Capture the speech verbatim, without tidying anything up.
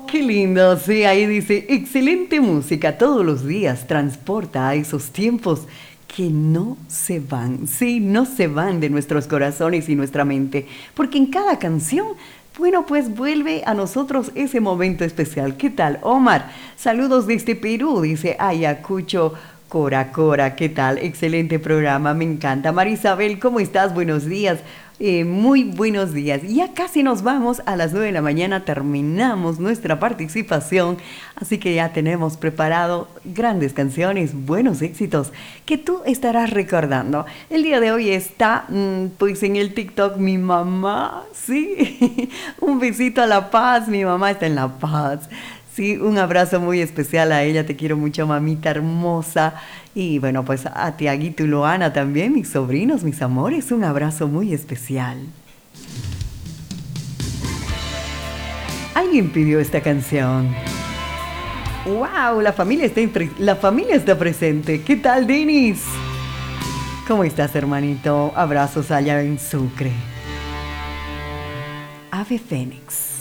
qué lindo. Sí, ahí dice, excelente música todos los días, transporta a esos tiempos que no se van, sí, no se van de nuestros corazones y nuestra mente, porque en cada canción, bueno, pues vuelve a nosotros ese momento especial. ¿Qué tal, Omar? Saludos desde Perú, dice Ayacucho. Cora, Cora, ¿qué tal? Excelente programa, me encanta. Marisabel, ¿cómo estás? Buenos días. Eh, muy buenos días. Ya casi nos vamos a las nueve de la mañana, terminamos nuestra participación, así que ya tenemos preparado grandes canciones, buenos éxitos que tú estarás recordando. El día de hoy está mmm, pues en el TikTok mi mamá, sí, un besito a La Paz, mi mamá está en La Paz. Sí, un abrazo muy especial a ella, te quiero mucho, mamita hermosa. Y bueno, pues a Tiaguito y Luana también, mis sobrinos, mis amores, un abrazo muy especial. Alguien pidió esta canción. ¡Wow! La familia está, la familia está presente. ¿Qué tal, Denis? ¿Cómo estás, hermanito? Abrazos allá en Sucre. Ave Fénix.